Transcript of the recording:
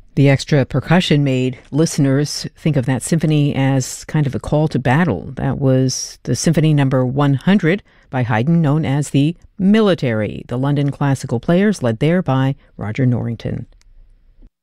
The extra percussion made listeners think of that symphony as kind of a call to battle. That was the Symphony Number 100 by Haydn, known as the Military. The London Classical Players, led there by Roger Norrington.